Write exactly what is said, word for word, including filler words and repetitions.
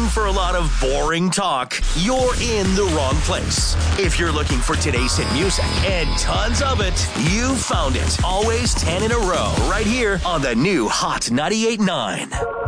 Looking for a lot of boring talk? You're in the wrong place. If you're looking for today's hit music and tons of it, you found it. Always ten in a row right here on the new Hot ninety-eight point nine.